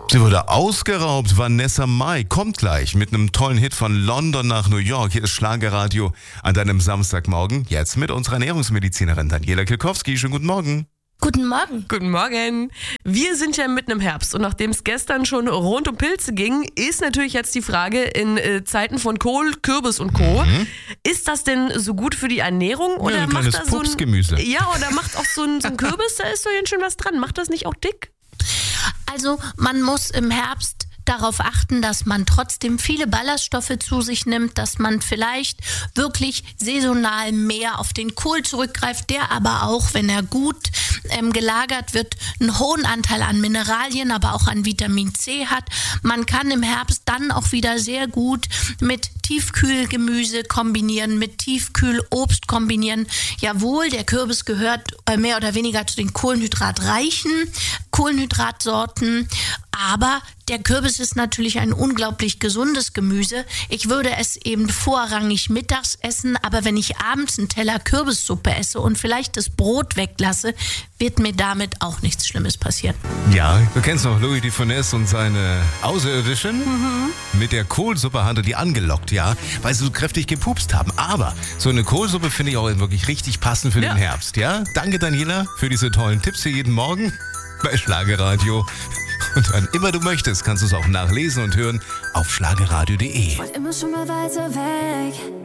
Sie wurde ausgeraubt. Vanessa Mai kommt gleich mit einem tollen Hit von London nach New York. Hier ist Schlagerradio an deinem Samstagmorgen. Jetzt mit unserer Ernährungsmedizinerin Daniela Kilkowski. Schönen guten Morgen. Guten Morgen. Guten Morgen. Wir sind ja mitten im Herbst und nachdem es gestern schon rund um Pilze ging, ist natürlich jetzt die Frage in Zeiten von Kohl, Kürbis und Co. Ist das denn so gut für die Ernährung? Oder ein macht kleines da so Pupsgemüse. Ja, oder macht auch so ein Kürbis, da ist so ganz schön was dran. Macht das nicht auch dick? Also man muss im Herbst darauf achten, dass man trotzdem viele Ballaststoffe zu sich nimmt, dass man vielleicht wirklich saisonal mehr auf den Kohl zurückgreift, der aber auch, wenn er gut gelagert wird, einen hohen Anteil an Mineralien, aber auch an Vitamin C hat. Man kann im Herbst dann auch wieder sehr gut mit Tiefkühlgemüse kombinieren, mit Tiefkühlobst kombinieren. Jawohl, der Kürbis gehört mehr oder weniger zu den kohlenhydratreichen Kohlenhydratsorten, aber der Kürbis ist natürlich ein unglaublich gesundes Gemüse. Ich würde es eben vorrangig mittags essen, aber wenn ich abends einen Teller Kürbissuppe esse und vielleicht das Brot weglasse, wird mir damit auch nichts Schlimmes passieren. Ja, du kennst noch Louis de Funès und seine Außerirdischen. Mit der Kohlsuppe hat er die angelockt, ja, weil sie so kräftig gepupst haben. Aber so eine Kohlsuppe finde ich auch wirklich richtig passend für den Herbst, ja. Danke, Daniela, für diese tollen Tipps hier jeden Morgen bei Schlagerradio. Und wann immer du möchtest, kannst du es auch nachlesen und hören auf schlagerradio.de. Wollte immer schon mal weiter weg.